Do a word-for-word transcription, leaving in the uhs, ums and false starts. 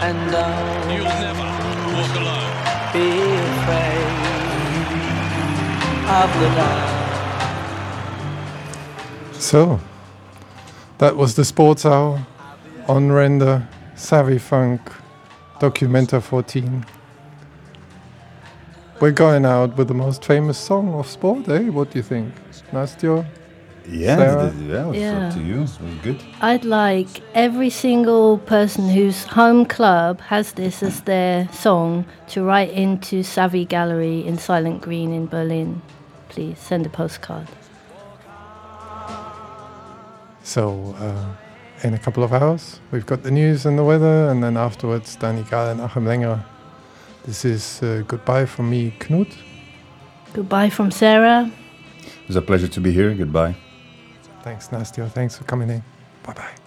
and don't You'll never walk alone. be afraid of the dark. So, that was the Sports Hour on Render Savvy Funk Documenta fourteen. We're going out with the most famous song of sport, eh? What do you think? Nastya? Yeah, Sarah? th- yeah, it was Yeah. up to you. It was good. I'd like every single person whose home club has this as their song to write into Savvy Gallery in Silent Green in Berlin. Please send a postcard. So, uh, in a couple of hours, we've got the news and the weather, and then afterwards, Danny Gahl and Achim Lenger. This is uh, goodbye from me, Knut. Goodbye from Sarah. It was a pleasure to be here. Goodbye. Thanks, Nastya. Thanks for coming in. Bye-bye.